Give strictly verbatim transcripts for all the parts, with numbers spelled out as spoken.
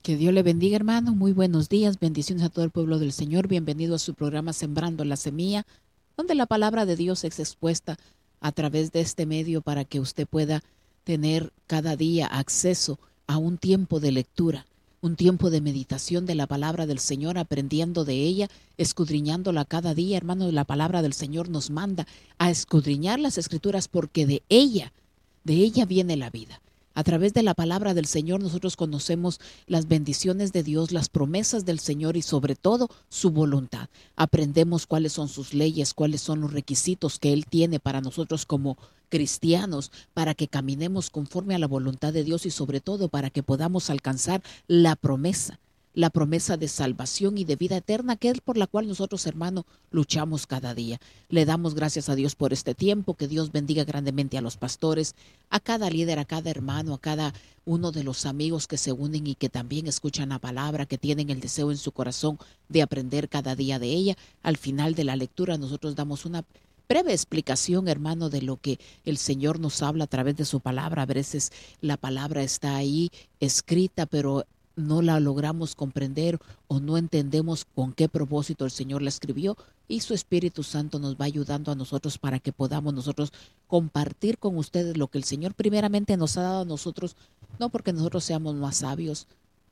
Que Dios le bendiga, hermano. Muy buenos días. Bendiciones a todo el pueblo del Señor. Bienvenido a su programa Sembrando la Semilla, donde la palabra de Dios es expuesta a través de este medio para que usted pueda tener cada día acceso a un tiempo de lectura, un tiempo de meditación de la palabra del Señor, aprendiendo de ella, escudriñándola cada día. Hermano, la palabra del Señor nos manda a escudriñar las Escrituras porque de ella, de ella viene la vida. A través de la palabra del Señor nosotros conocemos las bendiciones de Dios, las promesas del Señor y sobre todo su voluntad. Aprendemos cuáles son sus leyes, cuáles son los requisitos que Él tiene para nosotros como cristianos, para que caminemos conforme a la voluntad de Dios y sobre todo para que podamos alcanzar la promesa, la promesa de salvación y de vida eterna, que es por la cual nosotros, hermanos, luchamos cada día. Le damos gracias a Dios por este tiempo, que Dios bendiga grandemente a los pastores, a cada líder, a cada hermano, a cada uno de los amigos que se unen y que también escuchan la palabra, que tienen el deseo en su corazón de aprender cada día de ella. Al final de la lectura nosotros damos una breve explicación, hermano, de lo que el Señor nos habla a través de su palabra. A veces la palabra está ahí escrita, pero no la logramos comprender o no entendemos con qué propósito el Señor la escribió, y su Espíritu Santo nos va ayudando a nosotros para que podamos nosotros compartir con ustedes lo que el Señor primeramente nos ha dado a nosotros, no porque nosotros seamos más sabios,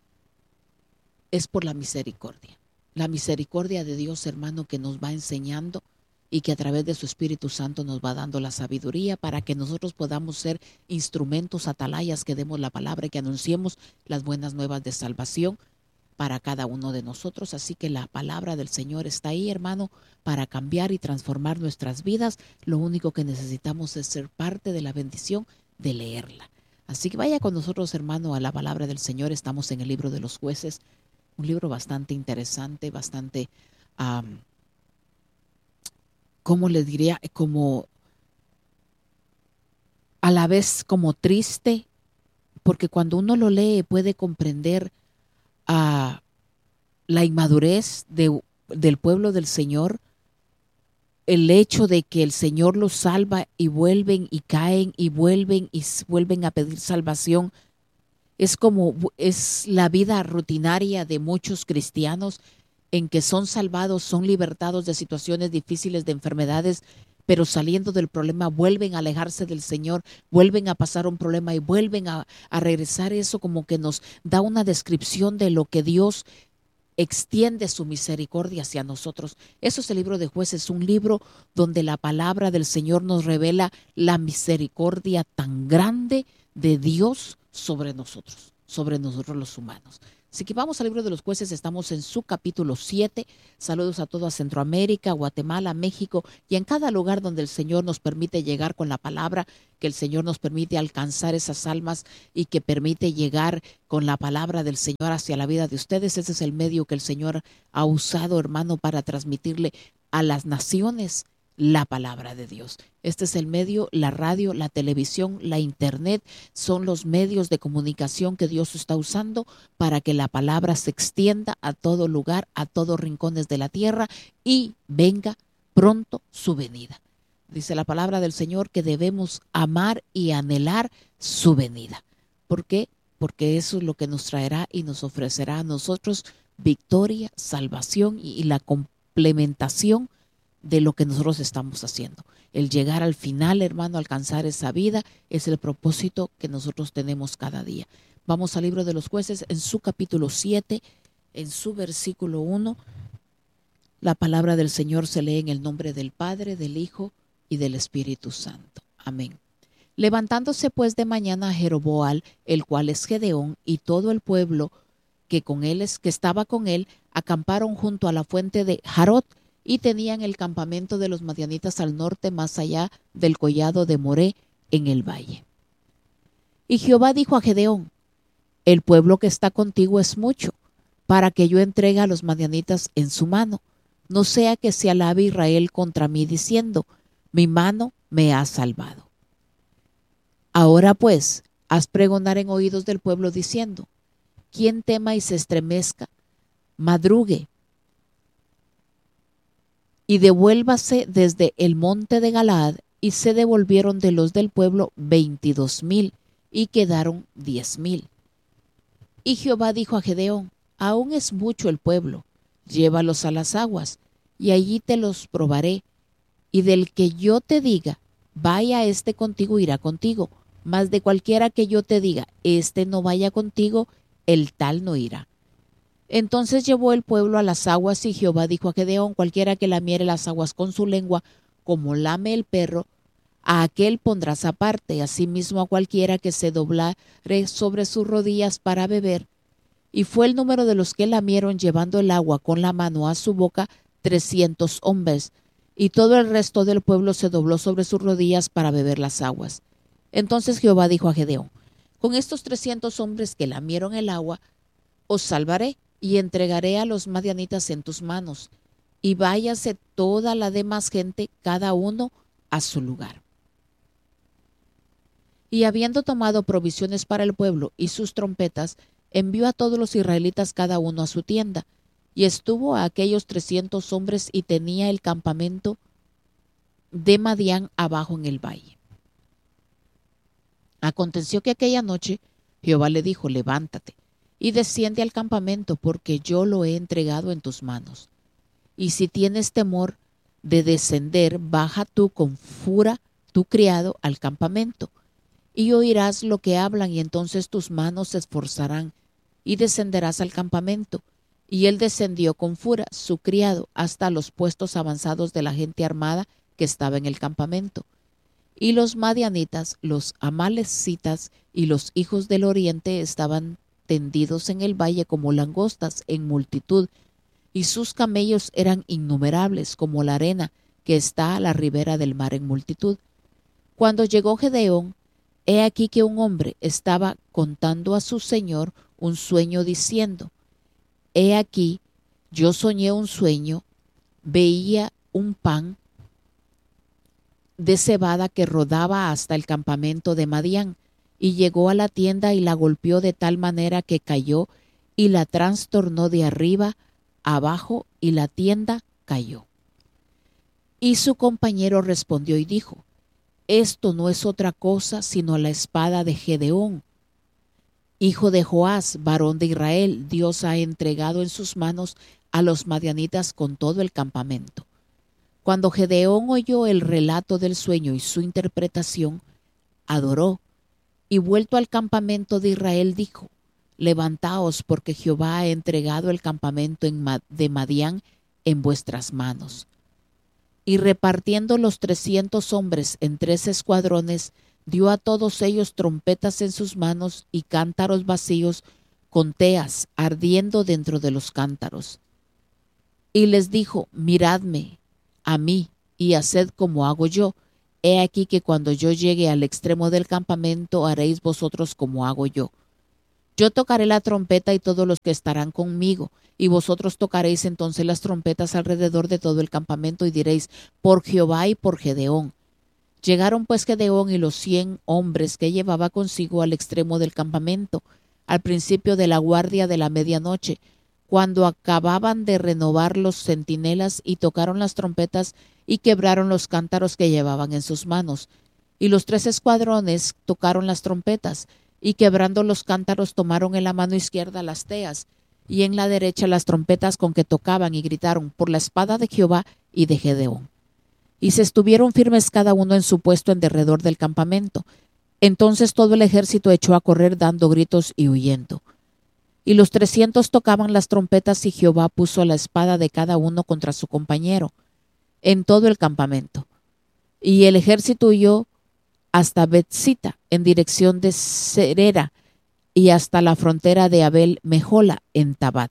es por la misericordia. La misericordia de Dios, hermano, que nos va enseñando y que a través de su Espíritu Santo nos va dando la sabiduría para que nosotros podamos ser instrumentos, atalayas, que demos la palabra y que anunciemos las buenas nuevas de salvación para cada uno de nosotros. Así que la palabra del Señor está ahí, hermano, para cambiar y transformar nuestras vidas. Lo único que necesitamos es ser parte de la bendición de leerla. Así que vaya con nosotros, hermano, a la palabra del Señor. Estamos en el libro de los Jueces, un libro bastante interesante, bastante... Um, ¿cómo le diría? Como a la vez como triste, porque cuando uno lo lee puede comprender uh, la inmadurez de, del pueblo del Señor, el hecho de que el Señor los salva y vuelven y caen y vuelven y vuelven a pedir salvación. Es como es la vida rutinaria de muchos cristianos, en que son salvados, son libertados de situaciones difíciles, de enfermedades, pero saliendo del problema vuelven a alejarse del Señor, vuelven a pasar un problema y vuelven a, a regresar. Eso como que nos da una descripción de lo que Dios extiende su misericordia hacia nosotros. Eso es el libro de Jueces, un libro donde la palabra del Señor nos revela la misericordia tan grande de Dios sobre nosotros, sobre nosotros los humanos. Así que vamos al libro de los Jueces, estamos en su capítulo siete. Saludos a toda Centroamérica, Guatemala, México y en cada lugar donde el Señor nos permite llegar con la palabra, que el Señor nos permite alcanzar esas almas y que permite llegar con la palabra del Señor hacia la vida de ustedes. Ese es el medio que el Señor ha usado, hermano, para transmitirle a las naciones la palabra de Dios. Este es el medio, la radio, la televisión, la internet, son los medios de comunicación que Dios está usando para que la palabra se extienda a todo lugar, a todos rincones de la tierra, y venga pronto su venida. Dice la palabra del Señor que debemos amar y anhelar su venida. ¿Por qué? Porque eso es lo que nos traerá y nos ofrecerá a nosotros victoria, salvación y, y la complementación de lo que nosotros estamos haciendo. El llegar al final, hermano, alcanzar esa vida, es el propósito que nosotros tenemos cada día. Vamos al libro de los Jueces, en su capítulo siete, en su versículo uno. La palabra del Señor se lee en el nombre del Padre, del Hijo y del Espíritu Santo. Amén. Levantándose pues de mañana Jeroboal, el cual es Gedeón, y todo el pueblo que con él es, que estaba con él, acamparon junto a la fuente de Jarot, y tenían el campamento de los madianitas al norte, más allá del collado de Moré, en el valle. Y Jehová dijo a Gedeón: el pueblo que está contigo es mucho, para que yo entregue a los madianitas en su mano. No sea que se alabe Israel contra mí, diciendo: mi mano me ha salvado. Ahora pues, haz pregonar en oídos del pueblo, diciendo: quien tema y se estremezca, madrugue, y devuélvase desde el monte de Galaad. Y se devolvieron de los del pueblo veintidós mil, y quedaron diez mil. Y Jehová dijo a Gedeón: aún es mucho el pueblo, llévalos a las aguas, y allí te los probaré, y del que yo te diga, vaya este contigo, irá contigo, mas de cualquiera que yo te diga, este no vaya contigo, el tal no irá. Entonces llevó el pueblo a las aguas, y Jehová dijo a Gedeón: cualquiera que lamiere las aguas con su lengua, como lame el perro, a aquel pondrás aparte, asimismo a cualquiera que se doblare sobre sus rodillas para beber. Y fue el número de los que lamieron llevando el agua con la mano a su boca trescientos hombres, y todo el resto del pueblo se dobló sobre sus rodillas para beber las aguas. Entonces Jehová dijo a Gedeón: con estos trescientos hombres que lamieron el agua, os salvaré, y entregaré a los madianitas en tus manos, y váyase toda la demás gente, cada uno a su lugar. Y habiendo tomado provisiones para el pueblo y sus trompetas, envió a todos los israelitas cada uno a su tienda, y estuvo a aquellos trescientos hombres, y tenía el campamento de Madián abajo en el valle. Aconteció que aquella noche Jehová le dijo: levántate y desciende al campamento, porque yo lo he entregado en tus manos. Y si tienes temor de descender, baja tú con fura tu criado al campamento, y oirás lo que hablan, y entonces tus manos se esforzarán, y descenderás al campamento. Y él descendió con fura, su criado, hasta los puestos avanzados de la gente armada que estaba en el campamento. Y los madianitas, los amalecitas y los hijos del oriente estaban tendidos en el valle como langostas en multitud, y sus camellos eran innumerables como la arena que está a la ribera del mar en multitud. Cuando llegó Gedeón, he aquí que un hombre estaba contando a su señor un sueño, diciendo: he aquí, yo soñé un sueño, veía un pan de cebada que rodaba hasta el campamento de Madián, y llegó a la tienda y la golpeó de tal manera que cayó, y la trastornó de arriba abajo, y la tienda cayó. Y su compañero respondió y dijo: esto no es otra cosa sino la espada de Gedeón, hijo de Joás, varón de Israel. Dios ha entregado en sus manos a los madianitas con todo el campamento. Cuando Gedeón oyó el relato del sueño y su interpretación, adoró, y vuelto al campamento de Israel dijo: levantaos, porque Jehová ha entregado el campamento de Madián en vuestras manos. Y repartiendo los trescientos hombres en tres escuadrones, dio a todos ellos trompetas en sus manos y cántaros vacíos con teas ardiendo dentro de los cántaros. Y les dijo: miradme a mí y haced como hago yo. He aquí que cuando yo llegue al extremo del campamento, haréis vosotros como hago yo. Yo tocaré la trompeta y todos los que estarán conmigo, y vosotros tocaréis entonces las trompetas alrededor de todo el campamento, y diréis: por Jehová y por Gedeón. Llegaron pues Gedeón y los cien hombres que llevaba consigo al extremo del campamento, al principio de la guardia de la medianoche, cuando acababan de renovar los centinelas, y tocaron las trompetas y quebraron los cántaros que llevaban en sus manos. Y los tres escuadrones tocaron las trompetas, y quebrando los cántaros tomaron en la mano izquierda las teas, y en la derecha las trompetas con que tocaban, y gritaron: por la espada de Jehová y de Gedeón. Y se estuvieron firmes cada uno en su puesto en derredor del campamento. Entonces todo el ejército echó a correr dando gritos y huyendo. Y los trescientos tocaban las trompetas, y Jehová puso la espada de cada uno contra su compañero en todo el campamento. Y el ejército huyó hasta Betzita en dirección de Serera, y hasta la frontera de Abel Mejola en Tabat.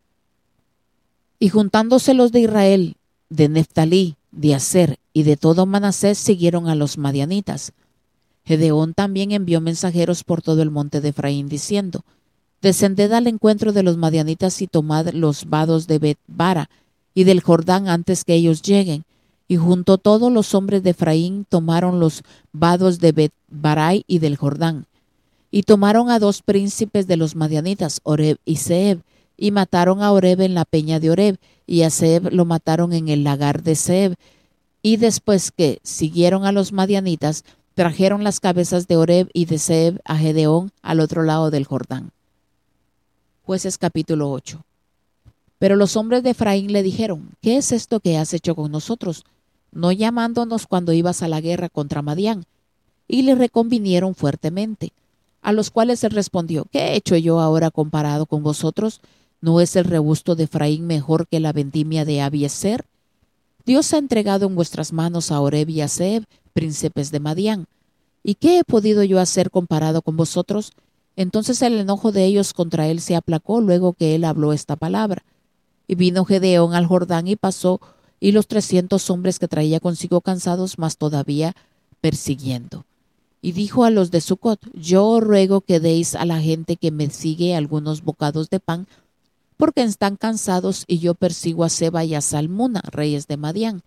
Y juntándose los de Israel, de Neftalí, de Aser y de todo Manasés, siguieron a los madianitas. Gedeón también envió mensajeros por todo el monte de Efraín, diciendo: descended al encuentro de los madianitas y tomad los vados de Bet-bara y del Jordán antes que ellos lleguen. Y junto todos los hombres de Efraín tomaron los vados de Bet-barai y del Jordán. Y tomaron a dos príncipes de los madianitas, Oreb y Zeeb, y mataron a Oreb en la peña de Oreb, y a Zeeb lo mataron en el lagar de Zeeb. Y después que siguieron a los madianitas, trajeron las cabezas de Oreb y de Zeeb a Gedeón al otro lado del Jordán. Jueces capítulo ocho. Pero los hombres de Efraín le dijeron: ¿qué es esto que has hecho con nosotros, no llamándonos cuando ibas a la guerra contra Madián? Y le reconvinieron fuertemente. A los cuales él respondió: ¿qué he hecho yo ahora comparado con vosotros? ¿No es el rebusto de Efraín mejor que la vendimia de Abiezer? Dios ha entregado en vuestras manos a Oreb y a Zeeb, príncipes de Madián. ¿Y qué he podido yo hacer comparado con vosotros? Entonces el enojo de ellos contra él se aplacó luego que él habló esta palabra. Y vino Gedeón al Jordán y pasó, y los trescientos hombres que traía consigo cansados, mas todavía persiguiendo. Y dijo a los de Sucot: yo os ruego que deis a la gente que me sigue algunos bocados de pan, porque están cansados, y yo persigo a Seba y a Salmuna, reyes de Madián.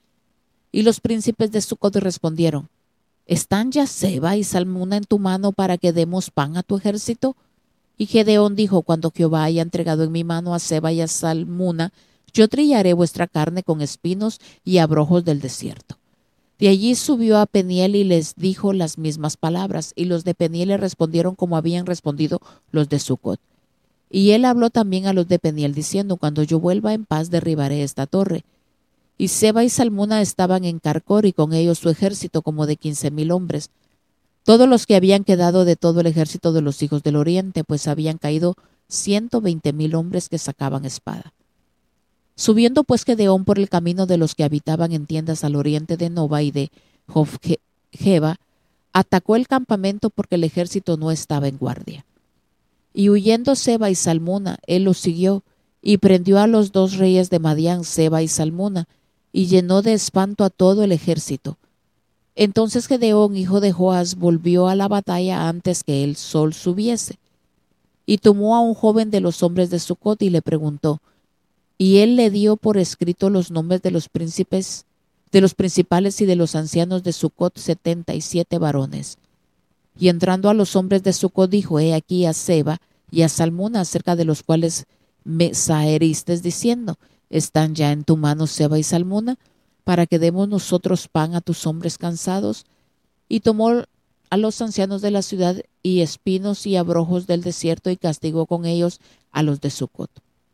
Y los príncipes de Sucot respondieron: ¿están ya Seba y Salmuna en tu mano para que demos pan a tu ejército? Y Gedeón dijo: cuando Jehová haya entregado en mi mano a Seba y a Salmuna, yo trillaré vuestra carne con espinos y abrojos del desierto. De allí subió a Peniel y les dijo las mismas palabras, y los de Peniel le respondieron como habían respondido los de Sucot. Y él habló también a los de Peniel, diciendo: cuando yo vuelva en paz derribaré esta torre. Y Seba y Salmuna estaban en Carcor, y con ellos su ejército como de quince mil hombres, todos los que habían quedado de todo el ejército de los hijos del oriente, pues habían caído ciento veinte mil hombres que sacaban espada. Subiendo pues Gedeón por el camino de los que habitaban en tiendas al oriente de Nova y de Jofgeba, atacó el campamento porque el ejército no estaba en guardia. Y huyendo Seba y Salmuna, él los siguió, y prendió a los dos reyes de Madián, Seba y Salmuna, y llenó de espanto a todo el ejército. Entonces Gedeón, hijo de Joás, volvió a la batalla antes que el sol subiese, y tomó a un joven de los hombres de Sucot y le preguntó, y él le dio por escrito los nombres de los príncipes, de los principales y de los ancianos de Sucot, setenta y siete varones. Y entrando a los hombres de Sucot dijo: he aquí a Seba y a Salmuna, acerca de los cuales me saheriste, diciendo: ¿están ya en tu mano Seba y Salmuna, para que demos nosotros pan a tus hombres cansados? Y tomó a los ancianos de la ciudad y espinos y abrojos del desierto, y castigó con ellos a los de Sucot.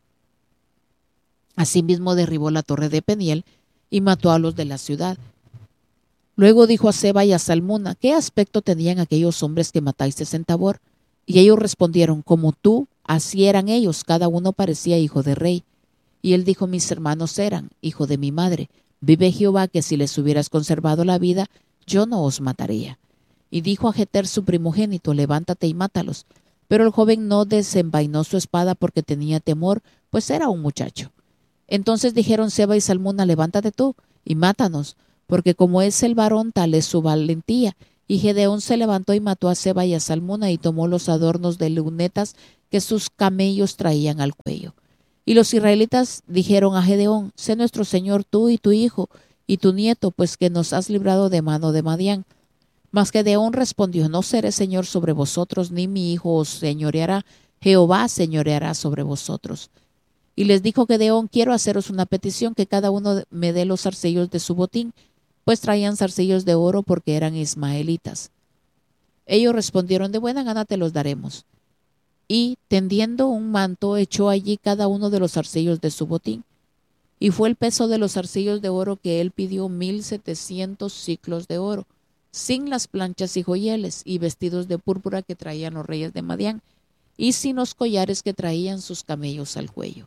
Asimismo derribó la torre de Peniel y mató a los de la ciudad. Luego dijo a Seba y a Salmuna: ¿qué aspecto tenían aquellos hombres que matasteis en Tabor? Y ellos respondieron: como tú, así eran ellos, cada uno parecía hijo de rey. Y él dijo: mis hermanos eran hijo de mi madre. Vive Jehová, que si les hubieras conservado la vida, yo no os mataría. Y dijo a Jeter su primogénito: levántate y mátalos. Pero el joven no desenvainó su espada porque tenía temor, pues era un muchacho. Entonces dijeron Seba y Salmuna: levántate tú y mátanos, porque como es el varón, tal es su valentía. Y Gedeón se levantó y mató a Seba y a Salmuna, y tomó los adornos de lunetas que sus camellos traían al cuello. Y los israelitas dijeron a Gedeón: sé nuestro señor tú y tu hijo y tu nieto, pues que nos has librado de mano de Madián. Mas Gedeón respondió: no seré señor sobre vosotros, ni mi hijo os señoreará, Jehová señoreará sobre vosotros. Y les dijo Gedeón: quiero haceros una petición, que cada uno me dé los zarcillos de su botín, pues traían zarcillos de oro porque eran ismaelitas. Ellos respondieron: de buena gana te los daremos. Y tendiendo un manto, echó allí cada uno de los zarcillos de su botín. Y fue el peso de los zarcillos de oro que él pidió mil setecientos siclos de oro, sin las planchas y joyeles, y vestidos de púrpura que traían los reyes de Madián, y sin los collares que traían sus camellos al cuello.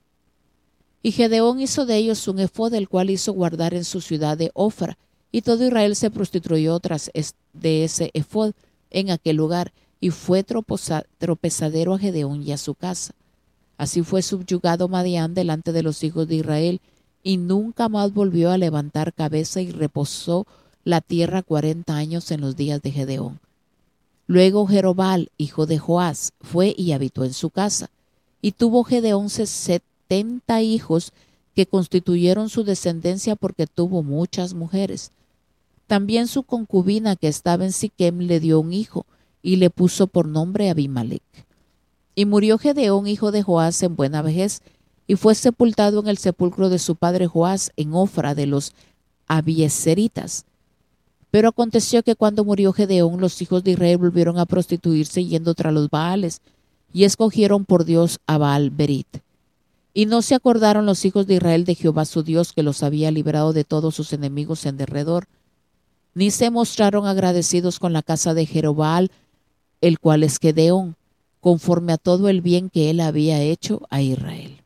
Y Gedeón hizo de ellos un efod, el cual hizo guardar en su ciudad de Ofra, y todo Israel se prostituyó tras de ese efod en aquel lugar, y fue tropezadero a Gedeón y a su casa. Así fue subyugado Madián delante de los hijos de Israel, y nunca más volvió a levantar cabeza, y reposó la tierra cuarenta años en los días de Gedeón. Luego Jerobal, hijo de Joás, fue y habitó en su casa, y tuvo Gedeón setenta hijos que constituyeron su descendencia, porque tuvo muchas mujeres. También su concubina que estaba en Siquem le dio un hijo, y le puso por nombre Abimelech. Y murió Gedeón, hijo de Joás, en buena vejez, y fue sepultado en el sepulcro de su padre Joás en Ofra de los Abiezeritas. Pero aconteció que cuando murió Gedeón, los hijos de Israel volvieron a prostituirse yendo tras los Baales, y escogieron por Dios a Baal-Berit. Y no se acordaron los hijos de Israel de Jehová su Dios, que los había librado de todos sus enemigos en derredor, ni se mostraron agradecidos con la casa de Jerobaal, el cual es Gedeón, conforme a todo el bien que él había hecho a Israel.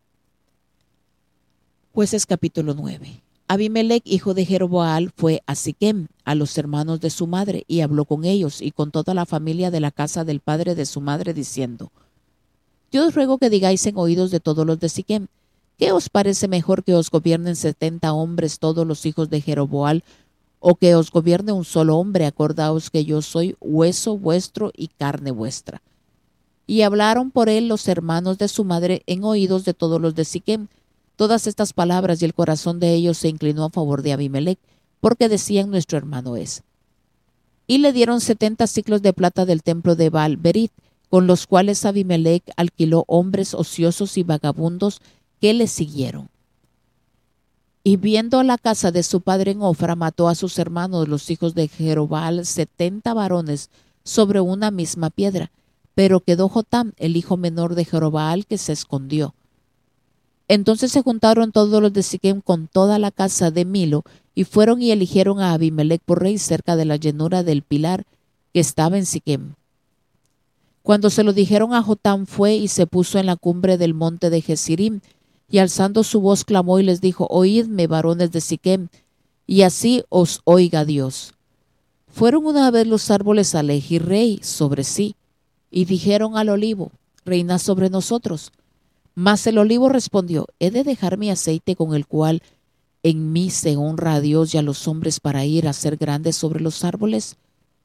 Jueces capítulo nueve. Abimelec, hijo de Jeroboal, fue a Siquem, a los hermanos de su madre, y habló con ellos y con toda la familia de la casa del padre de su madre, diciendo: Yo os ruego que digáis en oídos de todos los de Siquem, ¿qué os parece mejor que os gobiernen setenta hombres todos los hijos de Jeroboal, o que os gobierne un solo hombre? Acordaos que yo soy hueso vuestro y carne vuestra. Y hablaron por él los hermanos de su madre en oídos de todos los de Siquem todas estas palabras, y el corazón de ellos se inclinó a favor de Abimelec, porque decían: nuestro hermano es. Y le dieron setenta siclos de plata del templo de Baal-Berit, con los cuales Abimelec alquiló hombres ociosos y vagabundos que le siguieron. Y viendo la casa de su padre en Ofra, mató a sus hermanos, los hijos de Jerobaal, setenta varones sobre una misma piedra. Pero quedó Jotam, el hijo menor de Jerobaal, que se escondió. Entonces se juntaron todos los de Siquem con toda la casa de Milo, y fueron y eligieron a Abimelec por rey cerca de la llanura del Pilar, que estaba en Siquem. Cuando se lo dijeron a Jotam, fue y se puso en la cumbre del monte de Gezirim, y alzando su voz clamó y les dijo: Oídme, varones de Siquem, y así os oiga Dios. Fueron una vez los árboles a elegir rey sobre sí, y dijeron al olivo: reina sobre nosotros. Mas el olivo respondió: ¿he de dejar mi aceite, con el cual en mí se honra a Dios y a los hombres, para ir a ser grande sobre los árboles?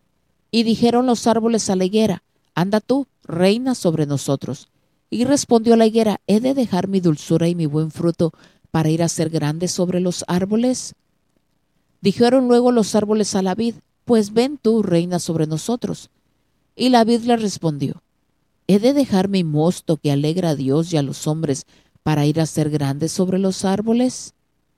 Y dijeron los árboles a la higuera: anda tú, reina sobre nosotros. Y respondió la higuera: ¿he de dejar mi dulzura y mi buen fruto para ir a ser grande sobre los árboles? Dijeron luego los árboles a la vid: pues ven tú, reina sobre nosotros. Y la vid le respondió: ¿he de dejar mi mosto, que alegra a Dios y a los hombres, para ir a ser grande sobre los árboles?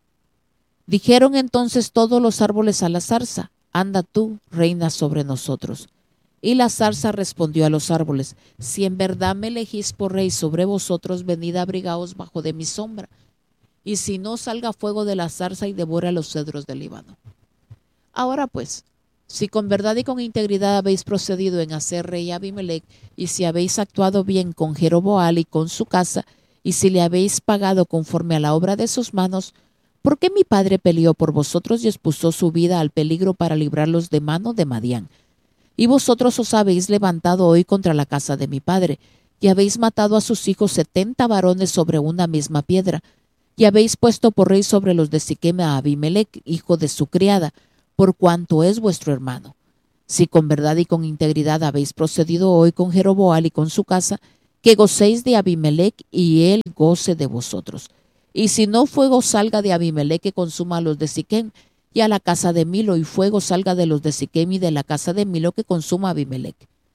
Dijeron entonces todos los árboles a la zarza: anda tú, reina sobre nosotros. Y la zarza respondió a los árboles: si en verdad me elegís por rey sobre vosotros, venid, abrigaos bajo de mi sombra. Y si no, salga fuego de la zarza y devora los cedros del Líbano. Ahora pues, si con verdad y con integridad habéis procedido en hacer rey a Abimelec, y si habéis actuado bien con Jeroboal y con su casa, y si le habéis pagado conforme a la obra de sus manos, ¿por qué mi padre peleó por vosotros y expuso su vida al peligro para librarlos de mano de Madián? Y vosotros os habéis levantado hoy contra la casa de mi padre, y habéis matado a sus hijos setenta varones sobre una misma piedra, y habéis puesto por rey sobre los de Siquem a Abimelec, hijo de su criada, por cuanto es vuestro hermano. Si con verdad y con integridad habéis procedido hoy con Jeroboal y con su casa, que gocéis de Abimelec y él goce de vosotros. Y si no, fuego salga de Abimelec que consuma a los de Siquem y a la casa de Milo, y fuego salga de los de Siquem y de la casa de Milo que consuma a Abimelec.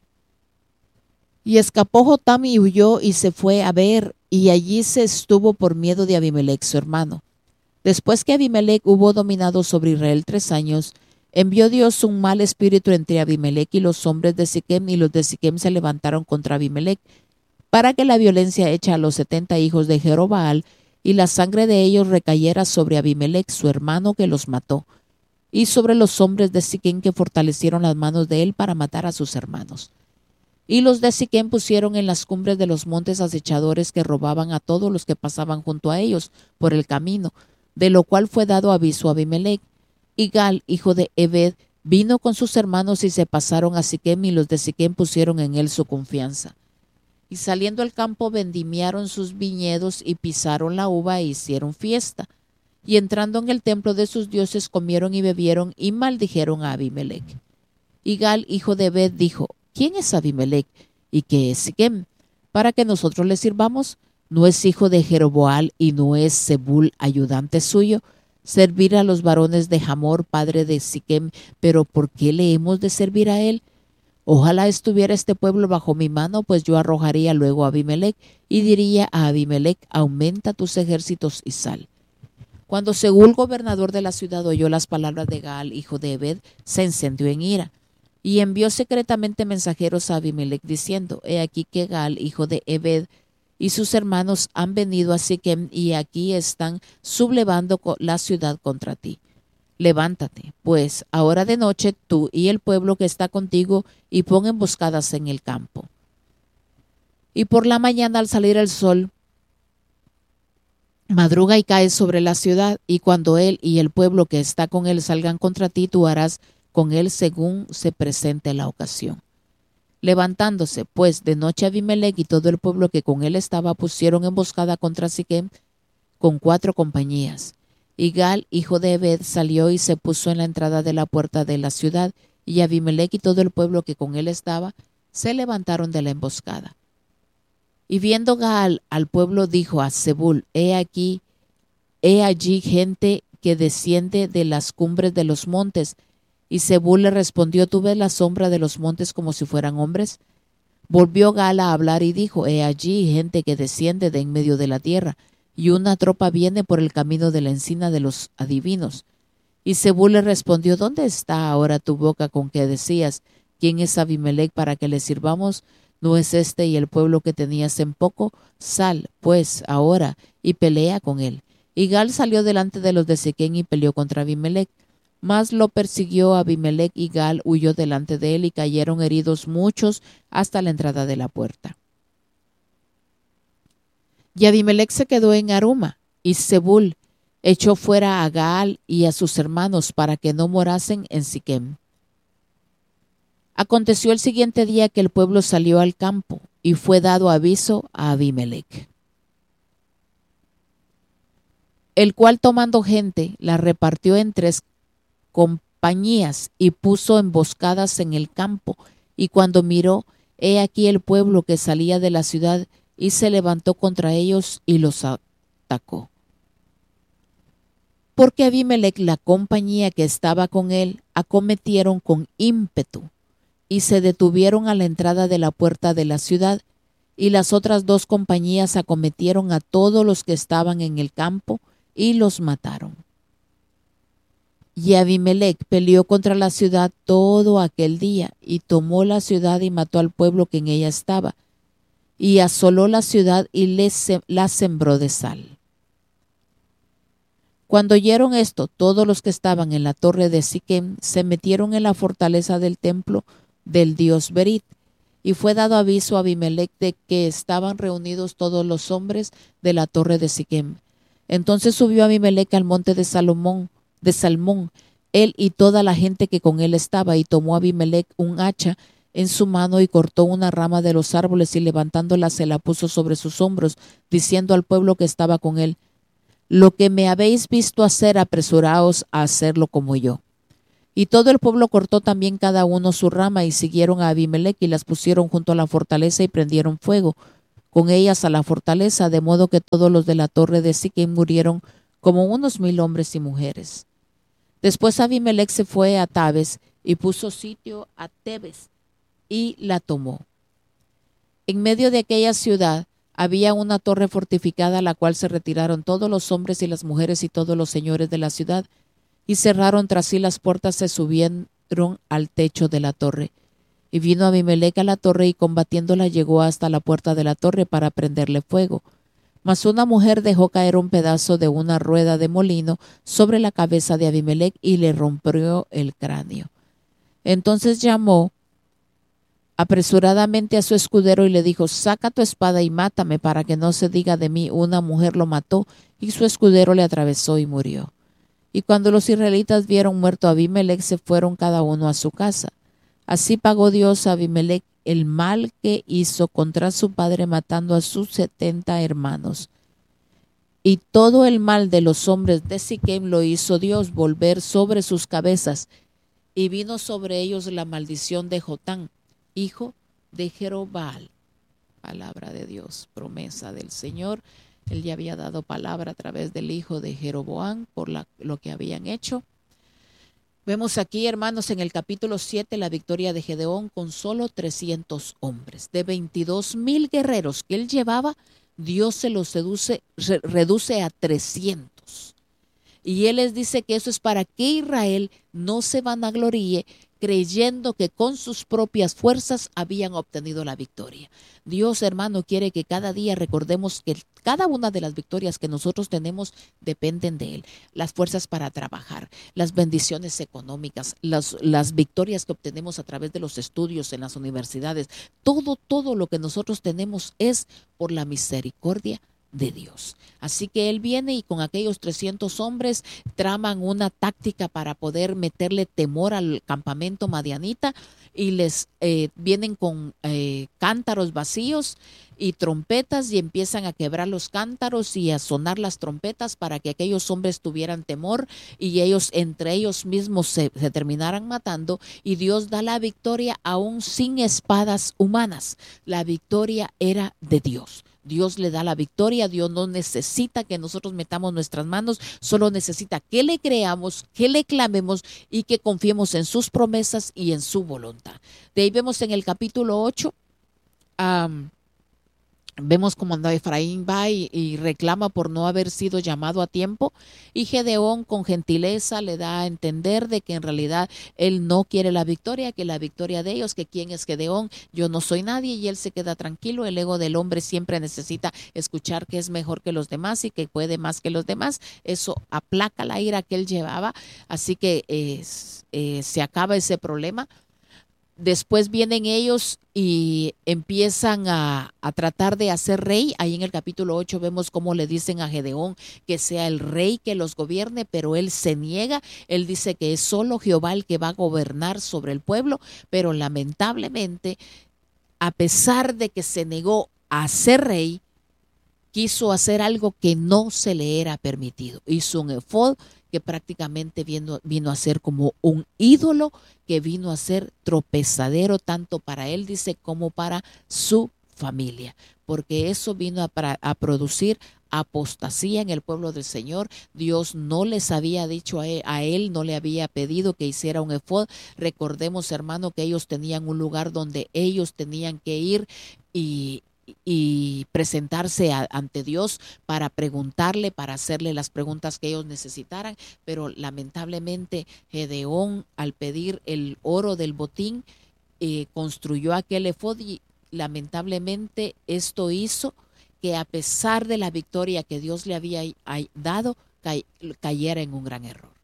Y escapó Jotam y huyó y se fue a ver, y allí se estuvo por miedo de Abimelec su hermano. Después que Abimelec hubo dominado sobre Israel tres años, envió Dios un mal espíritu entre Abimelec y los hombres de Siquem, y los de Siquem se levantaron contra Abimelec, para que la violencia hecha a los setenta hijos de Jerobaal y la sangre de ellos recayera sobre Abimelec su hermano, que los mató, y sobre los hombres de Siquem, que fortalecieron las manos de él para matar a sus hermanos. Y los de Siquem pusieron en las cumbres de los montes acechadores que robaban a todos los que pasaban junto a ellos por el camino, de lo cual fue dado aviso a Abimelec. Y Gal, hijo de Ebed, vino con sus hermanos y se pasaron a Siquem, y los de Siquem pusieron en él su confianza. Y saliendo al campo vendimiaron sus viñedos y pisaron la uva e hicieron fiesta. Y entrando en el templo de sus dioses comieron y bebieron y maldijeron a Abimelec. Y Gal, hijo de Ebed, dijo: ¿quién es Abimelec y qué es Siquem, para que nosotros le sirvamos? ¿No es hijo de Jeroboal y no es Zebul ayudante suyo? Servir a los varones de Hamor, padre de Siquem, pero ¿por qué le hemos de servir a él? Ojalá estuviera este pueblo bajo mi mano, pues yo arrojaría luego a Abimelec y diría a Abimelec: aumenta tus ejércitos y sal. Cuando Segul, gobernador de la ciudad, oyó las palabras de Gaal, hijo de Ebed, se encendió en ira. Y envió secretamente mensajeros a Abimelech diciendo, he aquí que Gaal, hijo de Ebed, y sus hermanos han venido a Siquem y aquí están sublevando la ciudad contra ti. Levántate, pues, ahora de noche tú y el pueblo que está contigo y pon emboscadas en el campo. Y por la mañana al salir el sol, madruga y cae sobre la ciudad, y cuando él y el pueblo que está con él salgan contra ti, tú harás con él según se presente la ocasión. Levantándose, pues, de noche Abimelech y todo el pueblo que con él estaba pusieron emboscada contra Siquem con cuatro compañías. Y Gaal, hijo de Ebed, salió y se puso en la entrada de la puerta de la ciudad, y Abimelech y todo el pueblo que con él estaba se levantaron de la emboscada. Y viendo Gaal al pueblo, dijo a Zebul, he aquí, he allí gente que desciende de las cumbres de los montes. Y Zebul le respondió, ¿tú ves la sombra de los montes como si fueran hombres? Volvió Gaal a hablar y dijo, he allí gente que desciende de en medio de la tierra, y una tropa viene por el camino de la encina de los adivinos. Y Zebul le respondió, ¿dónde está ahora tu boca con que decías, quién es Abimelech para que le sirvamos? ¿No es este y el pueblo que tenías en poco? Sal, pues, ahora, y pelea con él. Y Gaal salió delante de los de Siquem y peleó contra Abimelech. Mas lo persiguió Abimelech y Gaal huyó delante de él y cayeron heridos muchos hasta la entrada de la puerta. Y Abimelech se quedó en Aruma, y Zebul echó fuera a Gaal y a sus hermanos para que no morasen en Siquem. Aconteció el siguiente día que el pueblo salió al campo, y fue dado aviso a Abimelech, el cual tomando gente la repartió en tres compañías y puso emboscadas en el campo, y cuando miró, he aquí el pueblo que salía de la ciudad, y se levantó contra ellos y los atacó. Porque Abimelech, la compañía que estaba con él, acometieron con ímpetu, y se detuvieron a la entrada de la puerta de la ciudad, y las otras dos compañías acometieron a todos los que estaban en el campo, y los mataron. Y Abimelech peleó contra la ciudad todo aquel día, y tomó la ciudad y mató al pueblo que en ella estaba, y asoló la ciudad y les, la sembró de sal. Cuando oyeron esto, todos los que estaban en la torre de Siquem se metieron en la fortaleza del templo del dios Berit, y fue dado aviso a Abimelech de que estaban reunidos todos los hombres de la torre de Siquem. Entonces subió Abimelech al monte de Salomón, de Salmón, él y toda la gente que con él estaba, y tomó Abimelech un hacha en su mano y cortó una rama de los árboles y levantándola se la puso sobre sus hombros, diciendo al pueblo que estaba con él, lo que me habéis visto hacer, apresuraos a hacerlo como yo. Y todo el pueblo cortó también cada uno su rama y siguieron a Abimelech y las pusieron junto a la fortaleza y prendieron fuego con ellas a la fortaleza, de modo que todos los de la torre de Siquem murieron como unos mil hombres y mujeres. Después Abimelech se fue a Tabes y puso sitio a Tebes y la tomó. En medio de aquella ciudad había una torre fortificada a la cual se retiraron todos los hombres y las mujeres y todos los señores de la ciudad y cerraron tras sí las puertas, se subieron al techo de la torre. Y vino Abimelech a la torre y combatiéndola llegó hasta la puerta de la torre para prenderle fuego. Mas una mujer dejó caer un pedazo de una rueda de molino sobre la cabeza de Abimelech y le rompió el cráneo. Entonces llamó apresuradamente a su escudero y le dijo, saca tu espada y mátame para que no se diga de mí, una mujer lo mató, y su escudero le atravesó y murió. Y cuando los israelitas vieron muerto a Abimelech, se fueron cada uno a su casa. Así pagó Dios a Abimelech el mal que hizo contra su padre, matando a sus setenta hermanos. Y todo el mal de los hombres de Siquem lo hizo Dios volver sobre sus cabezas, y vino sobre ellos la maldición de Jotán, hijo de Jerobbaal. Palabra de Dios, promesa del Señor. Él ya había dado palabra a través del hijo de Jeroboam por la, lo que habían hecho. Vemos aquí, hermanos, en el capítulo siete, la victoria de Gedeón con solo trescientos hombres. De veintidós mil guerreros que él llevaba, Dios se los seduce, re, reduce a trescientos. Y él les dice que eso es para que Israel no se vanagloríe creyendo que con sus propias fuerzas habían obtenido la victoria. Dios, hermano, quiere que cada día recordemos que cada una de las victorias que nosotros tenemos dependen de Él. Las fuerzas para trabajar, las bendiciones económicas, las, las victorias que obtenemos a través de los estudios en las universidades, todo, todo lo que nosotros tenemos es por la misericordia de Dios. Así que él viene y con aquellos trescientos hombres traman una táctica para poder meterle temor al campamento madianita y les eh, vienen con eh, cántaros vacíos y trompetas y empiezan a quebrar los cántaros y a sonar las trompetas para que aquellos hombres tuvieran temor y ellos entre ellos mismos se, se terminaran matando, y Dios da la victoria aún sin espadas humanas. La victoria era de Dios. Dios le da la victoria. Dios no necesita que nosotros metamos nuestras manos, solo necesita que le creamos, que le clamemos y que confiemos en sus promesas y en su voluntad. De ahí vemos en el capítulo ocho, um, vemos como Efraín va y, y reclama por no haber sido llamado a tiempo, y Gedeón con gentileza le da a entender de que en realidad él no quiere la victoria, que la victoria de ellos, que quién es Gedeón, yo no soy nadie, y él se queda tranquilo. El ego del hombre siempre necesita escuchar que es mejor que los demás y que puede más que los demás. Eso aplaca la ira que él llevaba, así que eh, eh, se acaba ese problema. Después vienen ellos y empiezan a, a tratar de hacer rey. Ahí en el capítulo ocho vemos cómo le dicen a Gedeón que sea el rey que los gobierne, pero él se niega. Él dice que es solo Jehová el que va a gobernar sobre el pueblo, pero lamentablemente, a pesar de que se negó a ser rey, quiso hacer algo que no se le era permitido. Hizo un efod que prácticamente vino, vino a ser como un ídolo, que vino a ser tropezadero tanto para él, dice, como para su familia, porque eso vino a, para, a producir apostasía en el pueblo del Señor. Dios no les había dicho a él, a él, no le había pedido que hiciera un efod. Recordemos, hermano, que ellos tenían un lugar donde ellos tenían que ir y y presentarse a, ante Dios para preguntarle, para hacerle las preguntas que ellos necesitaran, pero lamentablemente Gedeón, al pedir el oro del botín, eh, construyó aquel efod, y lamentablemente esto hizo que, a pesar de la victoria que Dios le había dado, cay, cayera en un gran error.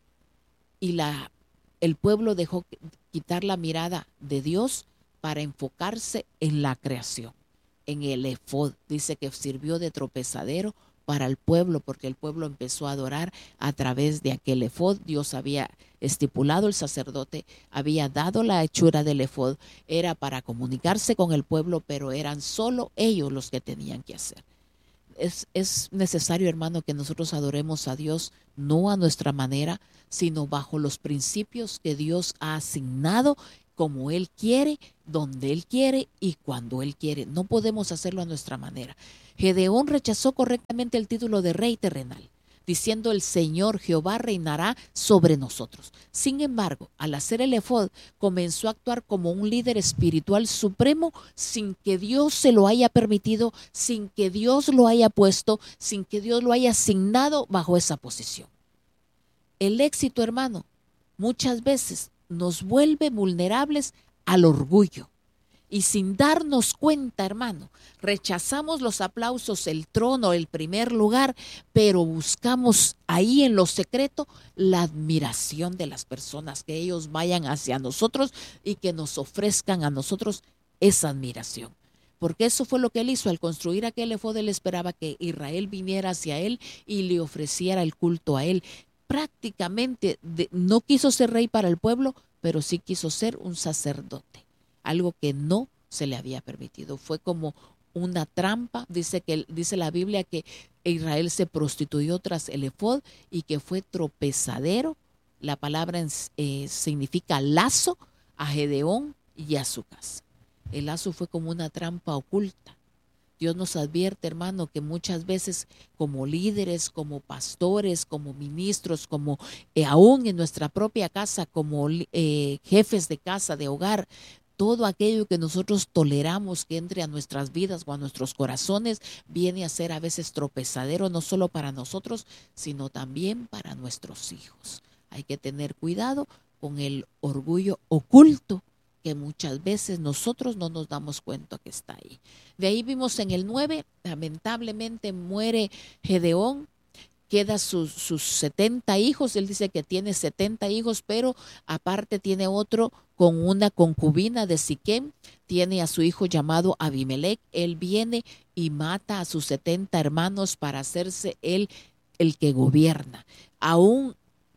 Y la, el pueblo dejó quitar la mirada de Dios para enfocarse en la creación, en el efod. Dice que sirvió de tropezadero para el pueblo, porque el pueblo empezó a adorar a través de aquel efod. Dios había estipulado, el sacerdote había dado la hechura del efod, era para comunicarse con el pueblo, pero eran solo ellos los que tenían que hacer. Es, es necesario, hermano, que nosotros adoremos a Dios no a nuestra manera, sino bajo los principios que Dios ha asignado, como Él quiere, donde Él quiere y cuando Él quiere. No podemos hacerlo a nuestra manera. Gedeón rechazó correctamente el título de rey terrenal, diciendo: el Señor Jehová reinará sobre nosotros. Sin embargo, al hacer el efod, comenzó a actuar como un líder espiritual supremo, sin que Dios se lo haya permitido, sin que Dios lo haya puesto, sin que Dios lo haya asignado bajo esa posición. El éxito, hermano, muchas veces nos vuelve vulnerables al orgullo. Y sin darnos cuenta, hermano, rechazamos los aplausos, el trono, el primer lugar, pero buscamos ahí en lo secreto la admiración de las personas, que ellos vayan hacia nosotros y que nos ofrezcan a nosotros esa admiración. Porque eso fue lo que él hizo al construir aquel efod. Él esperaba que Israel viniera hacia él y le ofreciera el culto a él. Prácticamente de, no quiso ser rey para el pueblo, pero sí quiso ser un sacerdote, algo que no se le había permitido. Fue como una trampa. Dice que dice la Biblia que Israel se prostituyó tras el efod y que fue tropezadero. La palabra eh, significa lazo a Gedeón y a su casa. El lazo fue como una trampa oculta. Dios nos advierte, hermano, que muchas veces como líderes, como pastores, como ministros, como eh, aún en nuestra propia casa, como eh, jefes de casa, de hogar, todo aquello que nosotros toleramos que entre a nuestras vidas o a nuestros corazones viene a ser a veces tropezadero, no solo para nosotros, sino también para nuestros hijos. Hay que tener cuidado con el orgullo oculto que muchas veces nosotros no nos damos cuenta que está ahí. De ahí vimos en el nueve, lamentablemente muere Gedeón, queda sus, sus setenta hijos, él dice que tiene setenta hijos, pero aparte tiene otro con una concubina de Siquem, tiene a su hijo llamado Abimelech, él viene y mata a sus setenta hermanos para hacerse él el que gobierna. Aún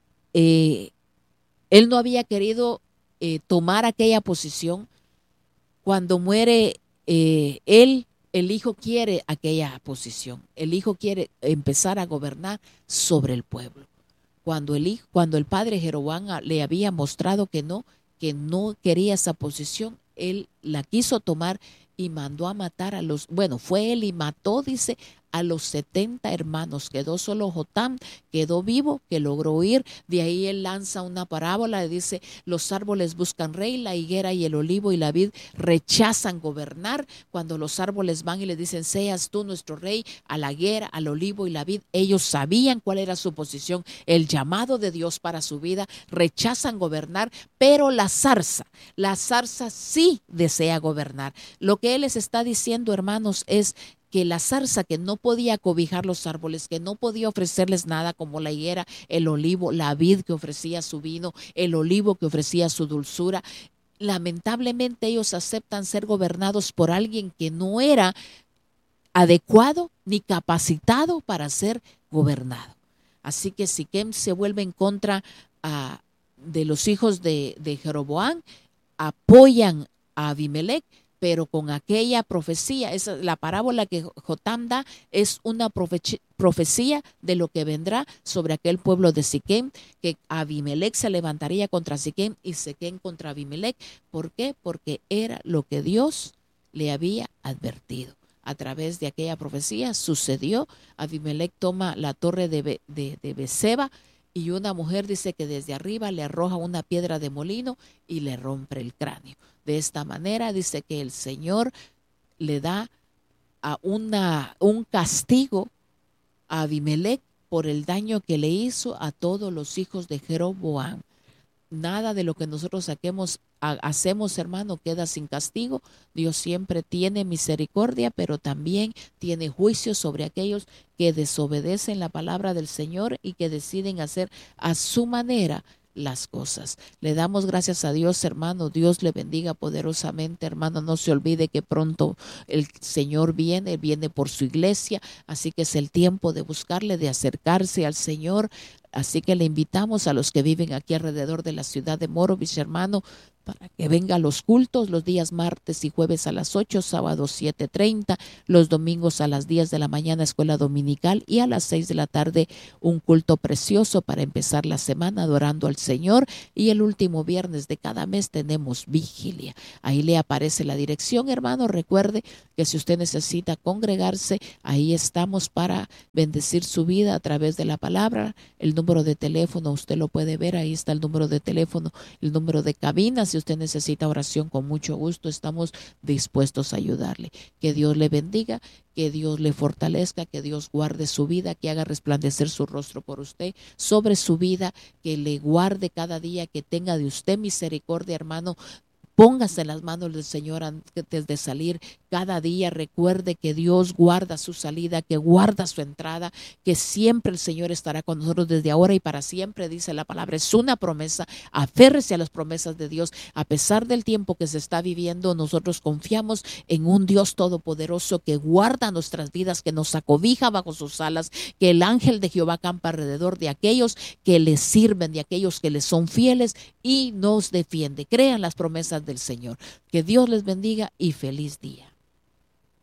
eh, él no había querido eh, tomar aquella posición. Cuando muere eh, él, el hijo quiere aquella posición. El hijo quiere empezar a gobernar sobre el pueblo. Cuando el hijo, cuando el padre Jeroboam le había mostrado que no, que no quería esa posición, él la quiso tomar y mandó a matar a los, bueno, fue él y mató, dice, a los setenta hermanos. Quedó solo Jotam, quedó vivo, que logró huir. De ahí él lanza una parábola y dice, los árboles buscan rey, la higuera y el olivo y la vid rechazan gobernar. Cuando los árboles van y le dicen, seas tú nuestro rey, a la higuera, al olivo y la vid, ellos sabían cuál era su posición, el llamado de Dios para su vida, rechazan gobernar, pero la zarza, la zarza sí desea gobernar. Lo que él les está diciendo, hermanos, es que la zarza, que no podía cobijar los árboles, que no podía ofrecerles nada, como la higuera, el olivo, la vid que ofrecía su vino, el olivo que ofrecía su dulzura, lamentablemente ellos aceptan ser gobernados por alguien que no era adecuado ni capacitado para ser gobernado. Así que Siquem se vuelve en contra uh, de los hijos de, de Jeroboam, apoyan a Abimelech, pero con aquella profecía, esa, la parábola que Jotam da es una profe- profecía de lo que vendrá sobre aquel pueblo de Siquem, que Abimelech se levantaría contra Siquem y Siquem contra Abimelech. ¿Por qué? Porque era lo que Dios le había advertido. A través de aquella profecía sucedió. Abimelech toma la torre de, Be- de, de Beceba, y una mujer dice que desde arriba le arroja una piedra de molino y le rompe el cráneo. De esta manera dice que el Señor le da a una, un castigo a Abimelech por el daño que le hizo a todos los hijos de Jeroboam. Nada de lo que nosotros saquemos, ha, hacemos, hermano, queda sin castigo. Dios siempre tiene misericordia, pero también tiene juicio sobre aquellos que desobedecen la palabra del Señor y que deciden hacer a su manera las cosas. Le damos gracias a Dios, hermano. Dios le bendiga poderosamente, hermano. No se olvide que pronto el Señor viene, viene por su iglesia, así que es el tiempo de buscarle, de acercarse al Señor. Así que le invitamos a los que viven aquí alrededor de la ciudad de Morovis, hermano, para que venga a los cultos los días martes y jueves a las ocho, sábados siete treinta, los domingos a las diez de la mañana escuela dominical y a las seis de la tarde un culto precioso para empezar la semana adorando al Señor, y el último viernes de cada mes tenemos vigilia. Ahí le aparece la dirección, hermano. Recuerde que si usted necesita congregarse, ahí estamos para bendecir su vida a través de la palabra. El número de teléfono usted lo puede ver, ahí está el número de teléfono, el número de cabina. Si usted necesita oración, con mucho gusto estamos dispuestos a ayudarle. Que Dios le bendiga, que Dios le fortalezca, que Dios guarde su vida, que haga resplandecer su rostro por usted, sobre su vida, que le guarde cada día, que tenga de usted misericordia, hermano. Póngase en las manos del Señor antes de salir cada día. Recuerde que Dios guarda su salida, que guarda su entrada, que siempre el Señor estará con nosotros desde ahora y para siempre, dice la palabra. Es una promesa. Aférrese a las promesas de Dios. A pesar del tiempo que se está viviendo, nosotros confiamos en un Dios todopoderoso que guarda nuestras vidas, que nos acobija bajo sus alas, que el ángel de Jehová campa alrededor de aquellos que le sirven, de aquellos que le son fieles, y nos defiende. Crean las promesas del Señor. Que Dios les bendiga y feliz día.